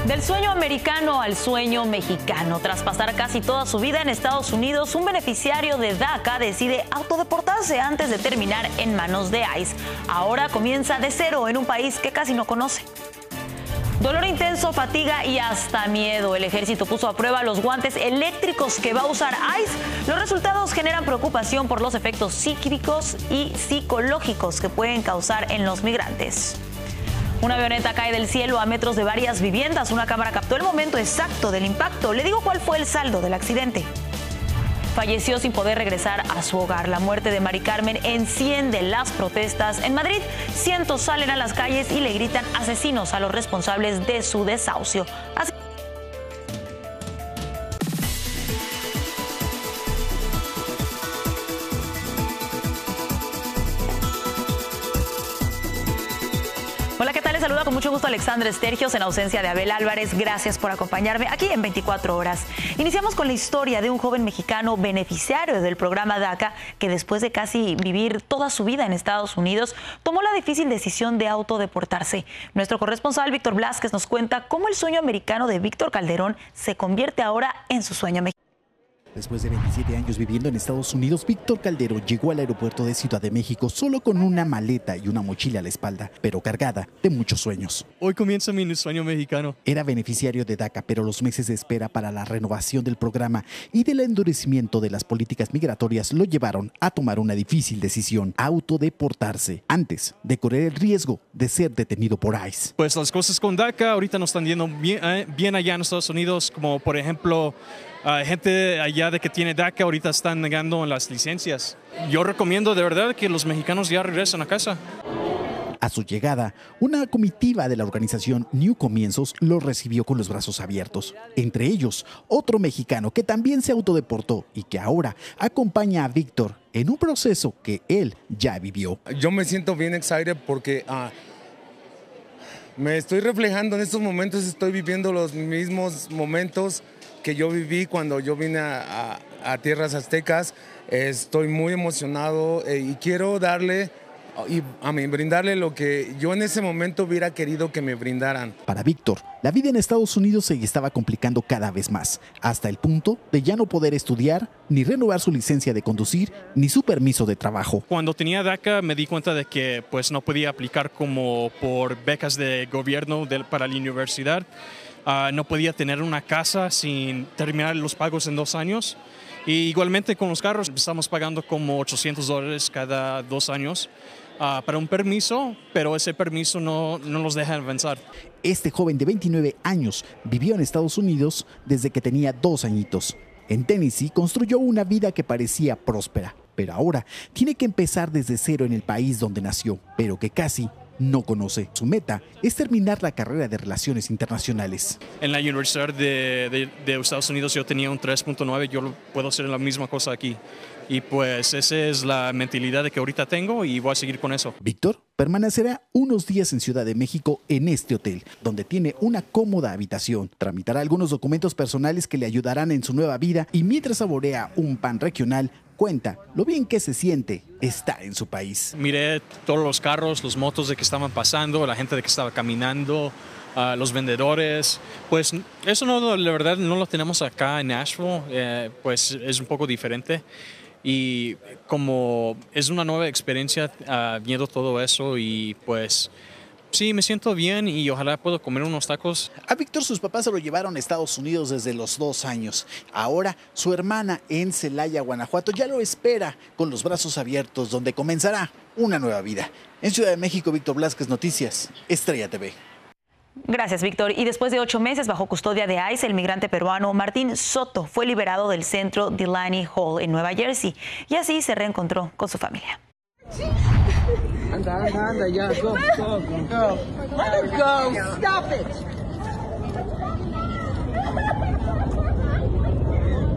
Del sueño americano al sueño mexicano. Tras pasar casi toda su vida en Estados Unidos, un beneficiario de DACA decide autodeportarse antes de terminar en manos de ICE. Ahora comienza de cero en un país que casi no conoce. Dolor intenso, fatiga y hasta miedo. El ejército puso a prueba los guantes eléctricos que va a usar ICE. Los resultados generan preocupación por los efectos psíquicos y psicológicos que pueden causar en los migrantes. Una avioneta cae del cielo a metros de varias viviendas. Una cámara captó el momento exacto del impacto. Le digo cuál fue el saldo del accidente. Falleció sin poder regresar a su hogar. La muerte de Mari Carmen enciende las protestas. En Madrid, cientos salen a las calles y le gritan asesinos a los responsables de su desahucio. Hola, ¿qué tal? Les saluda con mucho gusto Alexandra Estergios en ausencia de Abel Álvarez. Gracias por acompañarme aquí en 24 horas. Iniciamos con la historia de un joven mexicano beneficiario del programa DACA que después de casi vivir toda su vida en Estados Unidos tomó la difícil decisión de autodeportarse. Nuestro corresponsal Víctor Blázquez nos cuenta cómo el sueño americano de Víctor Calderón se convierte ahora en su sueño mexicano. Después de 27 años viviendo en Estados Unidos, Víctor Calderón llegó al aeropuerto de Ciudad de México solo con una maleta y una mochila a la espalda, pero cargada de muchos sueños. Hoy comienza mi sueño mexicano. Era beneficiario de DACA, pero los meses de espera para la renovación del programa y del endurecimiento de las políticas migratorias lo llevaron a tomar una difícil decisión: autodeportarse, antes de correr el riesgo de ser detenido por ICE. Pues las cosas con DACA ahorita no están yendo bien allá en Estados Unidos, como por ejemplo gente allá de que tiene DACA ahorita están negando las licencias. Yo recomiendo de verdad que los mexicanos ya regresen a casa. A su llegada, una comitiva de la organización New Comienzos lo recibió con los brazos abiertos. Entre ellos, otro mexicano que también se autodeportó y que ahora acompaña a Víctor en un proceso que él ya vivió. Yo me siento bien excited porque me estoy reflejando en estos momentos, estoy viviendo los mismos momentos que yo viví cuando yo vine a tierras aztecas. Estoy muy emocionado y quiero darle y brindarle lo que yo en ese momento hubiera querido que me brindaran. Para Víctor, la vida en Estados Unidos se estaba complicando cada vez más, hasta el punto de ya no poder estudiar, ni renovar su licencia de conducir, ni su permiso de trabajo. Cuando tenía DACA me di cuenta de que pues no podía aplicar como por becas de gobierno para la universidad. No podía tener una casa sin terminar los pagos en 2 años. Y igualmente con los carros estamos pagando como $800 cada 2 años para un permiso, pero ese permiso no nos deja avanzar. Este joven de 29 años vivió en Estados Unidos desde que tenía 2 añitos. En Tennessee construyó una vida que parecía próspera, pero ahora tiene que empezar desde cero en el país donde nació, pero que casi no conoce. Su meta es terminar la carrera de Relaciones Internacionales. En la Universidad de Estados Unidos yo tenía un 3.9, yo puedo hacer la misma cosa aquí. Y pues esa es la mentalidad que ahorita tengo y voy a seguir con eso. Víctor permanecerá unos días en Ciudad de México en este hotel, donde tiene una cómoda habitación. Tramitará algunos documentos personales que le ayudarán en su nueva vida y mientras saborea un pan regional, cuenta lo bien que se siente estar en su país. Miré todos los carros, los motos de que estaban pasando, la gente de que estaba caminando, los vendedores. Pues eso no, la verdad no lo tenemos acá en Nashville, pues es un poco diferente. Y como es una nueva experiencia viendo todo eso y pues sí, me siento bien y ojalá puedo comer unos tacos. A Víctor sus papás se lo llevaron a Estados Unidos desde los 2 años. Ahora su hermana en Celaya, Guanajuato, ya lo espera con los brazos abiertos, donde comenzará una nueva vida. En Ciudad de México, Víctor Blázquez, Noticias, Estrella TV. Gracias, Víctor. Y después de 8 meses bajo custodia de ICE, el migrante peruano Martín Soto fue liberado del centro Delaney Hall en Nueva Jersey y así se reencontró con su familia. Anda, ya, go. Let her go, stop it.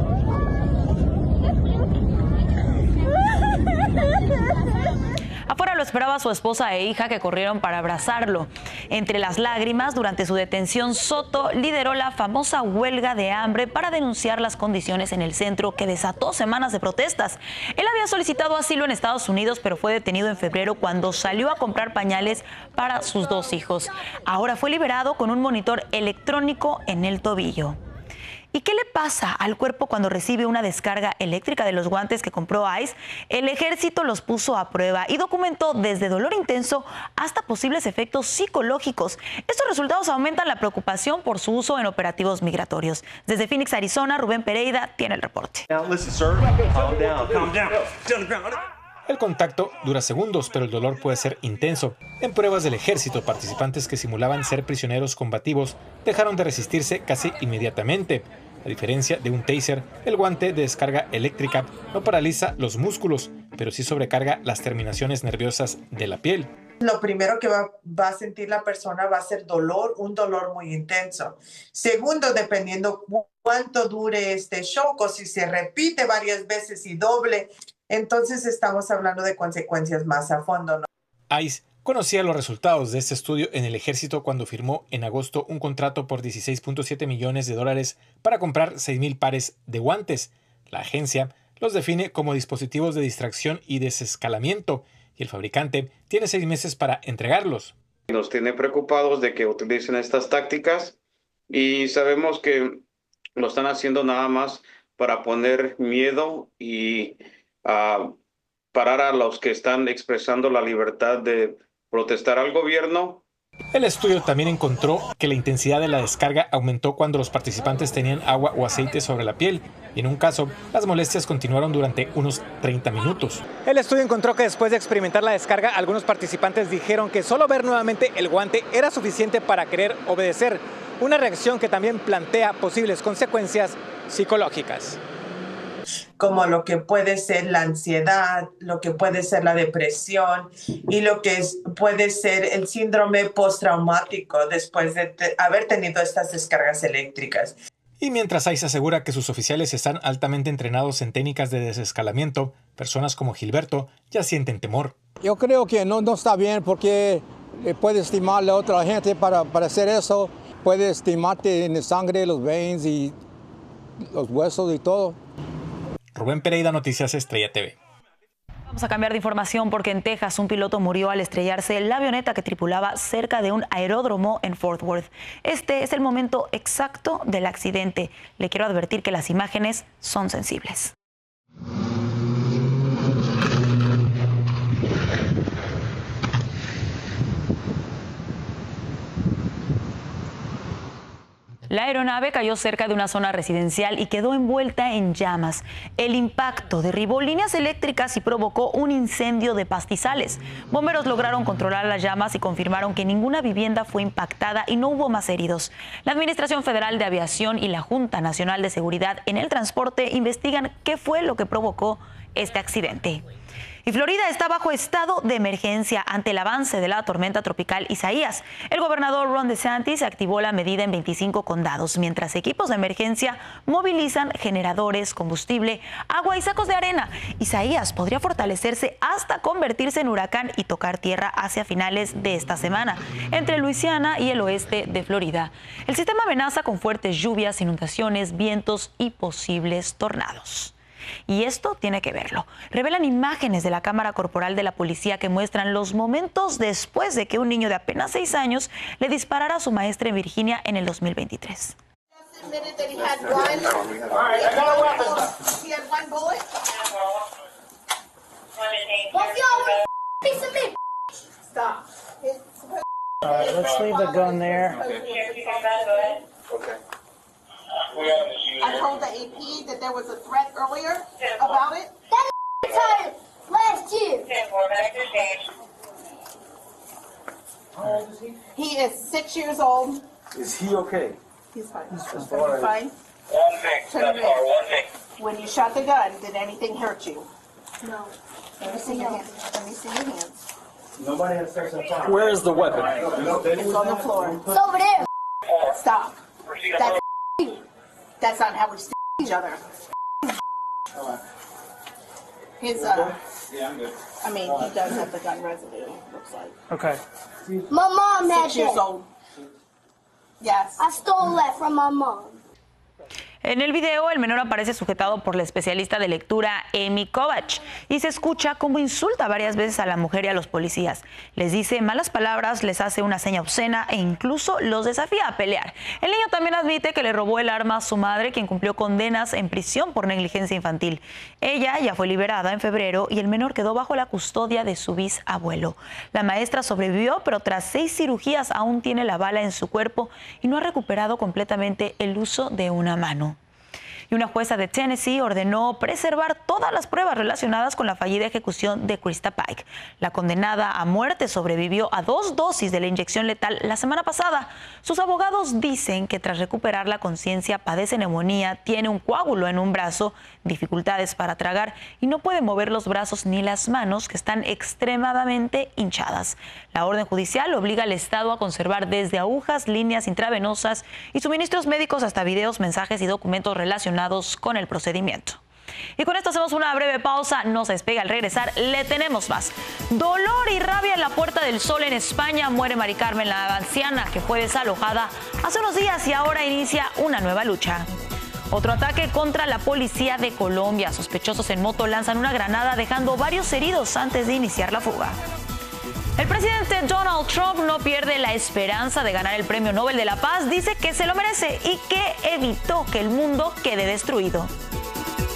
Afuera lo esperaba su esposa e hija, que corrieron para abrazarlo. Entre las lágrimas, durante su detención, Soto lideró la famosa huelga de hambre para denunciar las condiciones en el centro que desató semanas de protestas. Él había solicitado asilo en Estados Unidos, pero fue detenido en febrero cuando salió a comprar pañales para sus 2 hijos. Ahora fue liberado con un monitor electrónico en el tobillo. ¿Y qué le pasa al cuerpo cuando recibe una descarga eléctrica de los guantes que compró ICE? El ejército los puso a prueba y documentó desde dolor intenso hasta posibles efectos psicológicos. Estos resultados aumentan la preocupación por su uso en operativos migratorios. Desde Phoenix, Arizona, Rubén Pereira tiene el reporte. El contacto dura segundos, pero el dolor puede ser intenso. En pruebas del ejército, participantes que simulaban ser prisioneros combativos dejaron de resistirse casi inmediatamente. A diferencia de un taser, el guante de descarga eléctrica no paraliza los músculos, pero sí sobrecarga las terminaciones nerviosas de la piel. Lo primero que va a sentir la persona va a ser dolor, un dolor muy intenso. Segundo, dependiendo cuánto dure este shock o si se repite varias veces y doble, entonces estamos hablando de consecuencias más a fondo, ¿no? ICE conocía los resultados de este estudio en el ejército cuando firmó en agosto un contrato por $16.7 millones para comprar 6,000 pares de guantes. La agencia los define como dispositivos de distracción y desescalamiento, y el fabricante tiene 6 meses para entregarlos. Nos tiene preocupados de que utilicen estas tácticas y sabemos que lo están haciendo nada más para poner miedo y parar a los que están expresando la libertad de protestar al gobierno. El estudio también encontró que la intensidad de la descarga aumentó cuando los participantes tenían agua o aceite sobre la piel, y en un caso, las molestias continuaron durante unos 30 minutos. El estudio encontró que después de experimentar la descarga, algunos participantes dijeron que solo ver nuevamente el guante era suficiente para querer obedecer, una reacción que también plantea posibles consecuencias psicológicas. Como lo que puede ser la ansiedad, lo que puede ser la depresión y lo que puede ser el síndrome postraumático después de haber tenido estas descargas eléctricas. Y mientras ICE asegura que sus oficiales están altamente entrenados en técnicas de desescalamiento, personas como Gilberto ya sienten temor. Yo creo que no está bien porque puede estimarle a otra gente para hacer eso. Puede estimarte en la sangre, los veins y los huesos y todo. Rubén Pereira, Noticias Estrella TV. Vamos a cambiar de información porque en Texas un piloto murió al estrellarse la avioneta que tripulaba cerca de un aeródromo en Fort Worth. Este es el momento exacto del accidente. Le quiero advertir que las imágenes son sensibles. La aeronave cayó cerca de una zona residencial y quedó envuelta en llamas. El impacto derribó líneas eléctricas y provocó un incendio de pastizales. Bomberos lograron controlar las llamas y confirmaron que ninguna vivienda fue impactada y no hubo más heridos. La Administración Federal de Aviación y la Junta Nacional de Seguridad en el Transporte investigan qué fue lo que provocó este accidente. Y Florida está bajo estado de emergencia ante el avance de la tormenta tropical Isaías. El gobernador Ron DeSantis activó la medida en 25 condados, mientras equipos de emergencia movilizan generadores, combustible, agua y sacos de arena. Isaías podría fortalecerse hasta convertirse en huracán y tocar tierra hacia finales de esta semana, entre Luisiana y el oeste de Florida. El sistema amenaza con fuertes lluvias, inundaciones, vientos y posibles tornados. Y esto tiene que verlo. Revelan imágenes de la cámara corporal de la policía que muestran los momentos después de que un niño de apenas 6 años le disparara a su maestra en Virginia en el 2023. I told the AP that there was a threat earlier about it. That started last year. How old is he? He is 6 years old. Is he okay? He's fine. He's fine. One thing. When you shot the gun, did anything hurt you? No. Let me see your hands. Let me see your hands. Nobody has sex on time. Where is the weapon? It's on the floor. It's over there. Stop. That's not how we each other. His, I mean, he does have the gun residue, looks like. Okay. My mom had 6 years that. old. Yes. I stole that from my mom. En el video, el menor aparece sujetado por la especialista de lectura Amy Kovach y se escucha cómo insulta varias veces a la mujer y a los policías. Les dice malas palabras, les hace una seña obscena e incluso los desafía a pelear. El niño también admite que le robó el arma a su madre, quien cumplió condenas en prisión por negligencia infantil. Ella ya fue liberada en febrero y el menor quedó bajo la custodia de su bisabuelo. La maestra sobrevivió, pero tras 6 cirugías aún tiene la bala en su cuerpo y no ha recuperado completamente el uso de una mano. Y una jueza de Tennessee ordenó preservar todas las pruebas relacionadas con la fallida ejecución de Krista Pike. La condenada a muerte sobrevivió a 2 dosis de la inyección letal la semana pasada. Sus abogados dicen que tras recuperar la conciencia padece neumonía, tiene un coágulo en un brazo, dificultades para tragar y no puede mover los brazos ni las manos, que están extremadamente hinchadas. La orden judicial obliga al Estado a conservar desde agujas, líneas intravenosas y suministros médicos hasta videos, mensajes y documentos relacionados con el procedimiento. Y con esto hacemos una breve pausa, no se despegue. Al regresar le tenemos más. Dolor y rabia en la Puerta del Sol en España. Muere Mari Carmen, la anciana que fue desalojada hace unos días y ahora inicia una nueva lucha. Otro ataque contra la policía de Colombia. Sospechosos en moto lanzan una granada dejando varios heridos antes de iniciar la fuga. El presidente Donald Trump no pierde la esperanza de ganar el Premio Nobel de la Paz. Dice que se lo merece y que evitó que el mundo quede destruido.